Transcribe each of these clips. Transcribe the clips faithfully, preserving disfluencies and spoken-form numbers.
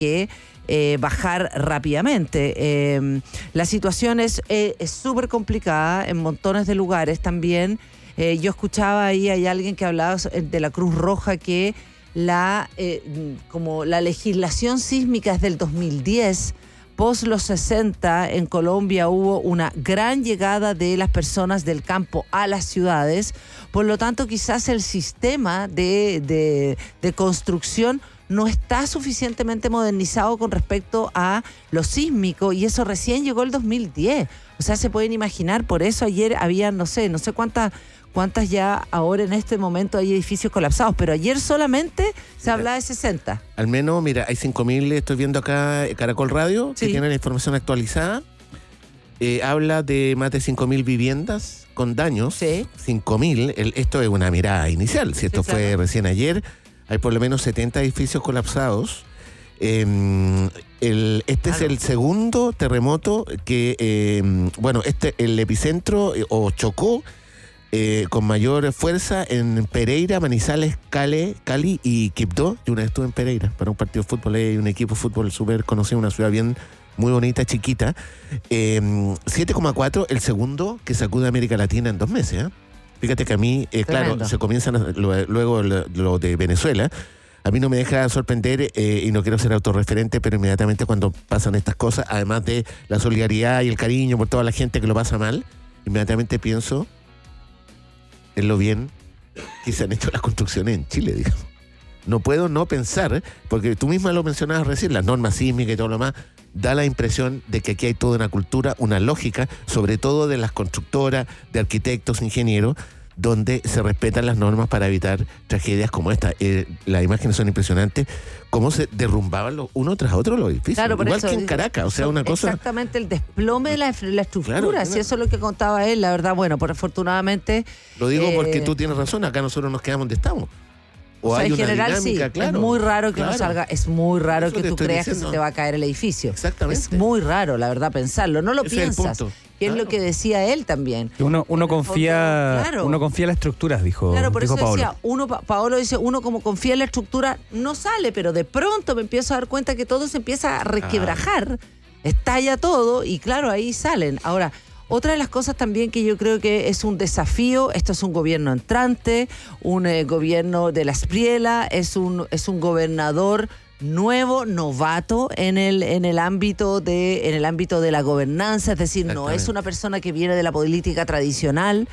que eh, bajar rápidamente. Eh, la situación es súper complicada en montones de lugares también. Eh, yo escuchaba ahí, hay alguien que hablaba de la Cruz Roja, que la, eh, como la legislación sísmica es del dos mil diez. Pos los sesenta en Colombia hubo una gran llegada de las personas del campo a las ciudades, por lo tanto quizás el sistema de, de, de construcción no está suficientemente modernizado con respecto a lo sísmico, y eso recién llegó el dos mil diez. O sea, se pueden imaginar, por eso ayer había, no sé, no sé cuántas cuántas ya ahora en este momento hay edificios colapsados, pero ayer solamente se mira, hablaba de sesenta. Al menos, mira, hay cinco mil, estoy viendo acá Caracol Radio, sí, que tiene la información actualizada. Eh, habla de más de cinco mil viviendas con daños. Sí. cinco mil, esto es una mirada inicial, si esto sí, fue claro. recién ayer. Hay por lo menos setenta edificios colapsados. Eh, el, este claro. es el segundo terremoto que, eh, bueno, este el epicentro eh, o chocó eh, con mayor fuerza en Pereira, Manizales, Cali, Cali y Quibdó. Yo una vez estuve en Pereira para un partido de fútbol, hay un equipo de fútbol súper conocido, una ciudad bien, muy bonita, chiquita. Eh, siete coma cuatro, el segundo que sacude a América Latina en dos meses, ¿eh? Fíjate que a mí, eh, claro, se comienzan a, lo, luego lo, lo de Venezuela. A mí no me deja sorprender, eh, y no quiero ser autorreferente, pero inmediatamente cuando pasan estas cosas, además de la solidaridad y el cariño por toda la gente que lo pasa mal, inmediatamente pienso en lo bien que se han hecho las construcciones en Chile, digamos. No puedo no pensar, porque tú misma lo mencionabas recién, las normas sísmicas y todo lo demás, da la impresión de que aquí hay toda una cultura, una lógica, sobre todo de las constructoras, de arquitectos, ingenieros, donde se respetan las normas para evitar tragedias como esta. Eh, las imágenes son impresionantes, cómo se derrumbaban los, uno tras otro los edificios, claro, igual eso, que en Caracas, o sea, una cosa... Exactamente, el desplome de la, la estructura, claro, si eso es lo que contaba él, la verdad, bueno, por afortunadamente... Lo digo eh, porque tú tienes razón, acá nosotros nos quedamos donde estamos. O, o sea, hay en una general dinámica, sí, claro, es muy raro que claro. no salga, es muy raro Eso que tú creas diciendo. que se te va a caer el edificio. Exactamente. Es muy raro, la verdad, pensarlo, no lo Ese piensas. Es el punto. Que claro. es lo que decía él también. Uno, uno confía, fondo, claro. uno confía en las estructuras, dijo, claro, por dijo eso Paolo. decía, uno, Paolo dice, uno como confía en la estructura, no sale, pero de pronto me empiezo a dar cuenta que todo se empieza a requebrajar, ah. estalla todo, y claro, ahí salen. Ahora, otra de las cosas también que yo creo que es un desafío, esto es un gobierno entrante, un eh, gobierno de la Espriella, es un, es un gobernador nuevo, novato en el, en el ámbito de, en el ámbito de la gobernanza, es decir, no es una persona que viene de la política tradicional.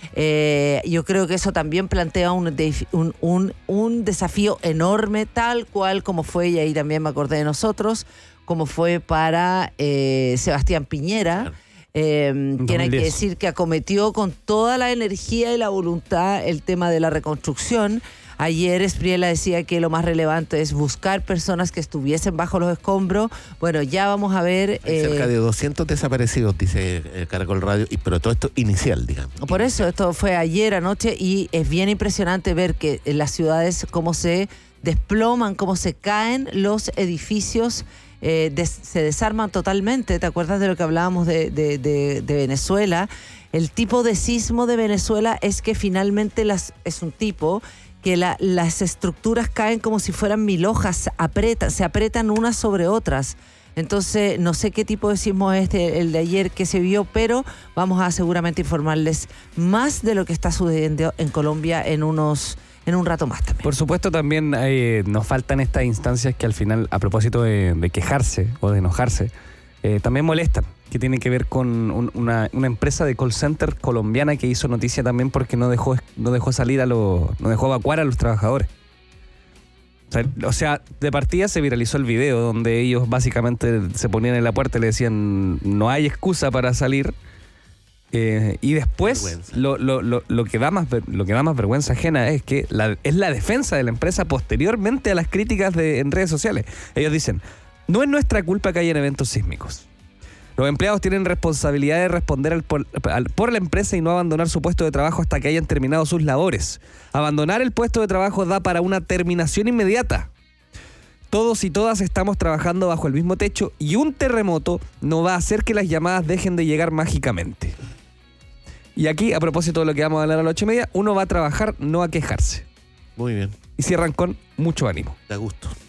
Eh, yo creo que eso también plantea un, un, un, un desafío enorme, tal cual como fue, y ahí también me acordé de nosotros, como fue para eh, Sebastián Piñera. Claro. Eh, quien hay que decir que acometió con toda la energía y la voluntad el tema de la reconstrucción. Ayer Espriella decía que lo más relevante es buscar personas que estuviesen bajo los escombros. Bueno, ya vamos a ver... Hay eh, cerca de doscientos desaparecidos, dice eh, Caracol Radio, y, pero todo esto inicial, digamos. Por inicial. eso, esto fue ayer anoche, y es bien impresionante ver que en las ciudades cómo se desploman, cómo se caen los edificios. Eh, des, se desarman totalmente. ¿Te acuerdas de lo que hablábamos de, de, de, de Venezuela? El tipo de sismo de Venezuela es que finalmente las, es un tipo que la, las estructuras caen como si fueran mil hojas, aprieta, se apretan unas sobre otras. Entonces, no sé qué tipo de sismo es este, el de ayer que se vio, pero vamos a seguramente informarles más de lo que está sucediendo en Colombia en unos... en un rato más también. Por supuesto, también eh, nos faltan estas instancias que al final, a propósito de, de quejarse o de enojarse, eh, también molestan, que tienen que ver con un, una, una empresa de call center colombiana que hizo noticia también porque no dejó, no dejó salir a los, no dejó evacuar a los trabajadores. O sea, o sea, de partida se viralizó el video donde ellos básicamente se ponían en la puerta y le decían no hay excusa para salir. Eh, y después lo, lo, lo, lo, que da más, lo que da más vergüenza ajena es que la, es la defensa de la empresa posteriormente a las críticas de, en redes sociales. Ellos dicen, no es nuestra culpa que hayan eventos sísmicos. Los empleados tienen responsabilidad de responder al, por, al, por la empresa y no abandonar su puesto de trabajo hasta que hayan terminado sus labores. Abandonar el puesto de trabajo da para una terminación inmediata. Todos y todas estamos trabajando bajo el mismo techo y un terremoto no va a hacer que las llamadas dejen de llegar mágicamente. Y aquí, a propósito de lo que vamos a hablar a las ocho y media, uno va a trabajar, no a quejarse. Muy bien. Y cierran con mucho ánimo. Da gusto.